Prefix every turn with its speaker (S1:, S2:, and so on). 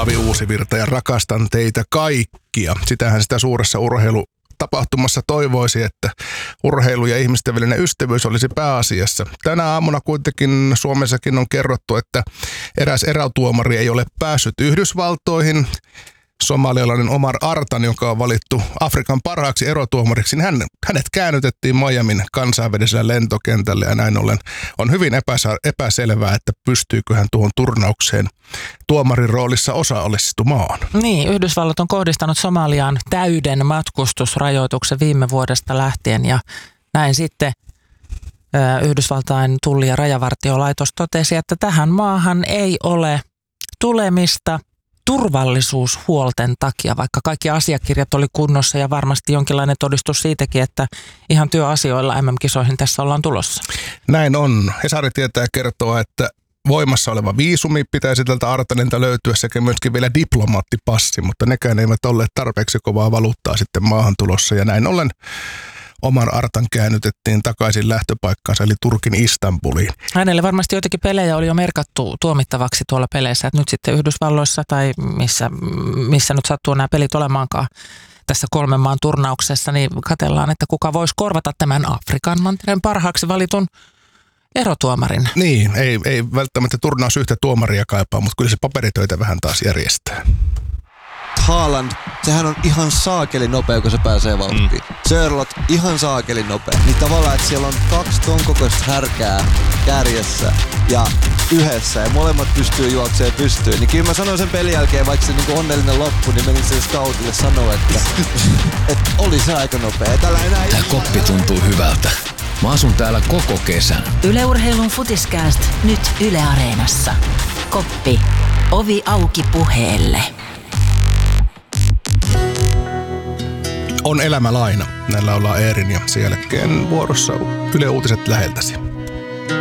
S1: Paavi Uusivirta ja rakastan teitä kaikkia. Sitähän sitä suuressa urheilutapahtumassa toivoisi, että urheilu ja ihmisten välinen ystävyys olisi pääasiassa. Tänä aamuna kuitenkin Suomessakin on kerrottu, että eräs erätuomari ei ole päässyt Yhdysvaltoihin. Somalialainen Omar Artan, joka on valittu Afrikan parhaaksi erotuomariksi, niin hänet käännytettiin Miamin kansainvälisellä lentokentällä ja näin ollen on hyvin epäselvää, että pystyykö hän tuohon turnaukseen tuomarin roolissa osallistumaan.
S2: Niin, Yhdysvallat on kohdistanut Somaliaan täyden matkustusrajoituksen viime vuodesta lähtien ja näin sitten Yhdysvaltain tulli- ja rajavartiolaitos totesi, että tähän maahan ei ole tulemista turvallisuushuolten takia, vaikka kaikki asiakirjat oli kunnossa ja varmasti jonkinlainen todistus siitäkin, että ihan työasioilla MM-kisoihin tässä ollaan tulossa.
S1: Näin on. Hesari tietää kertoa, että voimassa oleva viisumi pitäisi tältä Artanilta löytyä sekä myöskin vielä diplomaattipassi, mutta nekään eivät olleet tarpeeksi kovaa valuuttaa sitten maahan tulossa ja näin ollen Omar Artan käännytettiin takaisin lähtöpaikkaansa, eli Turkin Istanbuliin.
S2: Hänelle varmasti joitakin pelejä oli jo merkattu tuomittavaksi tuolla peleissä, että nyt sitten Yhdysvalloissa tai missä nyt sattuu nämä pelit olemaankaan tässä 3 maan turnauksessa, niin katsellaan, että kuka voisi korvata tämän Afrikan mantereen parhaaksi valitun erotuomarin.
S1: Niin, ei välttämättä turnaus yhtä tuomaria kaipaa, mutta kyllä se paperitöitä vähän taas järjestää.
S3: Haaland, sehän on ihan saakeli nopea, kun se pääsee vauhtiin. Sörlot, ihan saakeli nopea. Niin tavallaan, että siellä on 2 ton kokoista härkää kärjessä ja yhdessä ja molemmat pystyy juoksemaan pystyyn. Niin kyllä mä sanoin sen pelin jälkeen, vaikka se niinku onnellinen loppu, niin menin sen scoutille sanoa, että oli se aika nopea. Tää
S4: koppi tuntuu hyvältä. Mä asun täällä koko kesän.
S5: Yle Urheilun Futiskääst nyt Yle Areenassa. Koppi. Ovi auki puheelle.
S1: On elämä laina. Näillä ollaan Eerin ja sen jälkeen vuorossa Yle Uutiset läheltäsi.